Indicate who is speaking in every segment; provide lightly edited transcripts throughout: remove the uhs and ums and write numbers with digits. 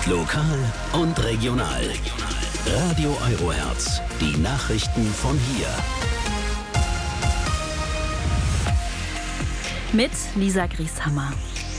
Speaker 1: Lokal und regional. Radio Eurohertz. Die Nachrichten von hier.
Speaker 2: Mit Lisa Grieshammer.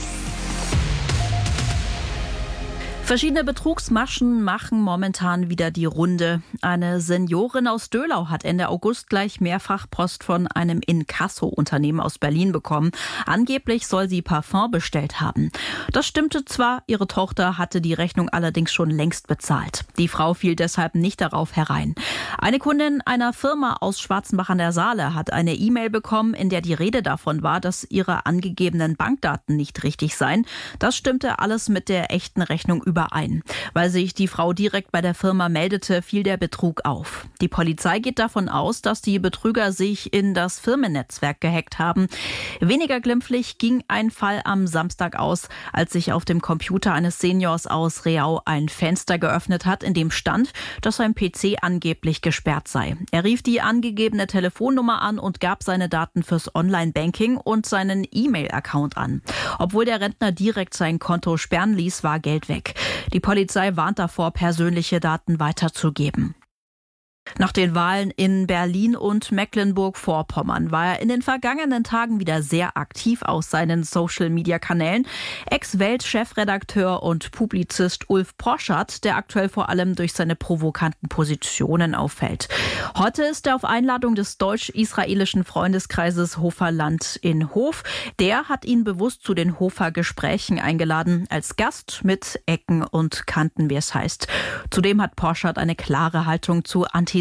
Speaker 2: Verschiedene Betrugsmaschen machen momentan wieder die Runde. Eine Seniorin aus Döhlau hat Ende August gleich mehrfach Post von einem Inkasso-Unternehmen aus Berlin bekommen. Angeblich soll sie Parfum bestellt haben. Das stimmte zwar, ihre Tochter hatte die Rechnung allerdings schon längst bezahlt. Die Frau fiel deshalb nicht darauf herein. Eine Kundin einer Firma aus Schwarzenbach an der Saale hat eine E-Mail bekommen, in der die Rede davon war, dass ihre angegebenen Bankdaten nicht richtig seien. Das stimmte alles mit der echten Rechnung überein. Weil sich die Frau direkt bei der Firma meldete, fiel der Betrug auf. Die Polizei geht davon aus, dass die Betrüger sich in das Firmennetzwerk gehackt haben. Weniger glimpflich ging ein Fall am Samstag aus, als sich auf dem Computer eines Seniors aus Reau ein Fenster geöffnet hat, in dem stand, dass sein PC angeblich gesperrt sei. Er rief die angegebene Telefonnummer an und gab seine Daten fürs Online-Banking und seinen E-Mail-Account an. Obwohl der Rentner direkt sein Konto sperren ließ, war Geld weg. Die Polizei warnt davor, persönliche Daten weiterzugeben. Nach den Wahlen in Berlin und Mecklenburg-Vorpommern war er in den vergangenen Tagen wieder sehr aktiv aus seinen Social-Media-Kanälen. Ex-Welt-Chefredakteur und Publizist Ulf Poschardt, der aktuell vor allem durch seine provokanten Positionen auffällt. Heute ist er auf Einladung des deutsch-israelischen Freundeskreises Hoferland in Hof. Der hat ihn bewusst zu den Hofer Gesprächen eingeladen, als Gast mit Ecken und Kanten, wie es heißt. Zudem hat Poschardt eine klare Haltung zu Antisemitismus.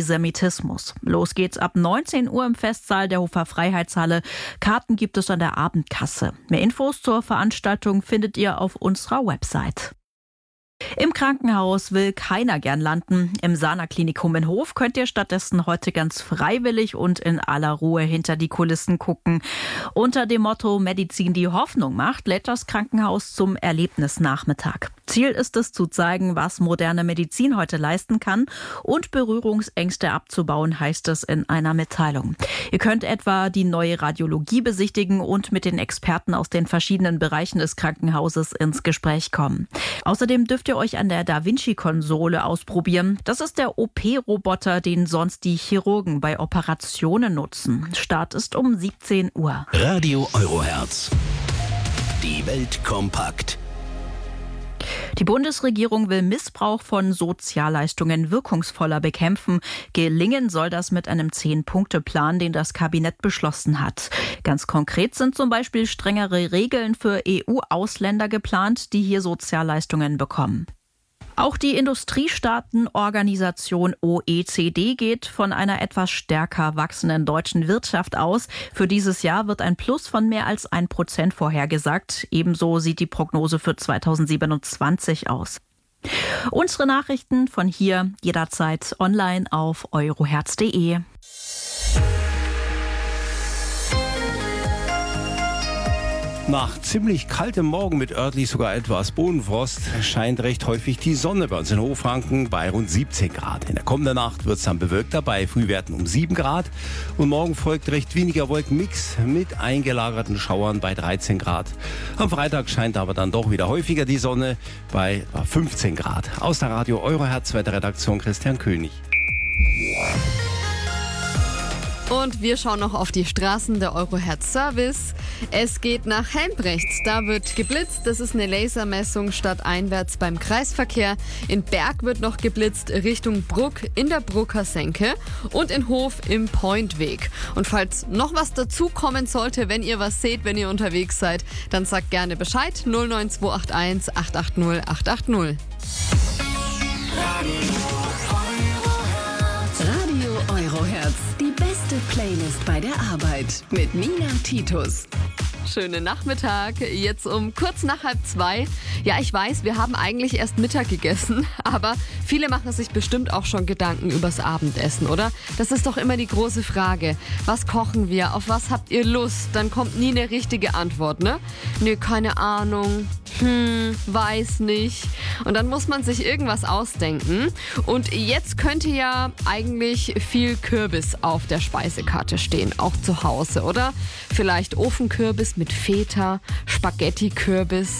Speaker 2: Los geht's ab 19 Uhr im Festsaal der Hofer Freiheitshalle. Karten gibt es an der Abendkasse. Mehr Infos zur Veranstaltung findet ihr auf unserer Website. Im Krankenhaus will keiner gern landen. Im Sana-Klinikum in Hof könnt ihr stattdessen heute ganz freiwillig und in aller Ruhe hinter die Kulissen gucken. Unter dem Motto Medizin, die Hoffnung macht, lädt das Krankenhaus zum Erlebnisnachmittag. Ziel ist es, zu zeigen, was moderne Medizin heute leisten kann und Berührungsängste abzubauen, heißt es in einer Mitteilung. Ihr könnt etwa die neue Radiologie besichtigen und mit den Experten aus den verschiedenen Bereichen des Krankenhauses ins Gespräch kommen. Außerdem dürft ihr euch an der Da Vinci-Konsole ausprobieren. Das ist der OP-Roboter, den sonst die Chirurgen bei Operationen nutzen. Start ist um 17 Uhr.
Speaker 1: Radio Eurohertz. Die Welt kompakt.
Speaker 2: Die Bundesregierung will Missbrauch von Sozialleistungen wirkungsvoller bekämpfen. Gelingen soll das mit einem 10-Punkte-Plan, den das Kabinett beschlossen hat. Ganz konkret sind zum Beispiel strengere Regeln für EU-Ausländer geplant, die hier Sozialleistungen bekommen. Auch die Industriestaatenorganisation OECD geht von einer etwas stärker wachsenden deutschen Wirtschaft aus. Für dieses Jahr wird ein Plus von mehr als 1% vorhergesagt. Ebenso sieht die Prognose für 2027 aus. Unsere Nachrichten von hier jederzeit online auf eurohertz.de.
Speaker 3: Nach ziemlich kaltem Morgen mit örtlich sogar etwas Bodenfrost scheint recht häufig die Sonne bei uns in Hochfranken bei rund 17 Grad. In der kommenden Nacht wird es dann bewölkter bei Frühwerten um 7 Grad. Und morgen folgt recht weniger Wolkenmix mit eingelagerten Schauern bei 13 Grad. Am Freitag scheint aber dann doch wieder häufiger die Sonne bei 15 Grad. Aus der Radio Eurohertz Wetterredaktion Christian König.
Speaker 4: Und wir schauen noch auf die Straßen der Eurohertz Service. Es geht nach Helmbrecht. Da wird geblitzt. Das ist eine Lasermessung stadteinwärts beim Kreisverkehr. In Berg wird noch geblitzt Richtung Bruck in der Brucker Senke und in Hof im Pointweg. Und falls noch was dazukommen sollte, wenn ihr was seht, wenn ihr unterwegs seid, dann sagt gerne Bescheid. 09281 880 880.
Speaker 5: Radio Eurohertz. Die beste Playlist bei der Arbeit mit Nina Titus.
Speaker 4: Schönen Nachmittag, jetzt um kurz nach 1:30. Ja, ich weiß, wir haben eigentlich erst Mittag gegessen, aber viele machen sich bestimmt auch schon Gedanken übers Abendessen, oder? Das ist doch immer die große Frage. Was kochen wir? Auf was habt ihr Lust? Dann kommt nie eine richtige Antwort, ne? Nö, keine Ahnung. Weiß nicht. Und dann muss man sich irgendwas ausdenken. Und jetzt könnte ja eigentlich viel Kürbis auf der Speisekarte stehen, auch zu Hause, oder? Vielleicht Ofenkürbis mit Feta, Spaghetti-Kürbis.